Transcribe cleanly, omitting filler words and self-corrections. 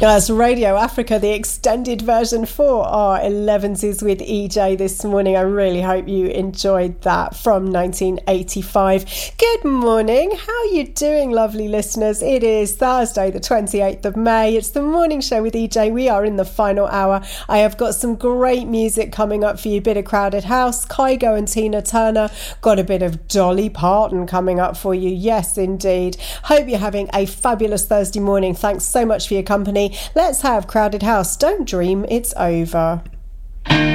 That's Radio Africa, the extended version for our 11s with EJ this morning. I really hope you enjoyed that from 1985. Good morning. How are you doing, lovely listeners? It is Thursday, the 28th of May. It's the morning show with EJ. We are in the final hour. I have got some great music coming up for you. Bit of Crowded House, Kygo and Tina Turner. Got a bit of Dolly Parton coming up for you. Yes, indeed. Hope you're having a fabulous Thursday morning. Thanks so much for your company. Let's have Crowded House. Don't dream it's over.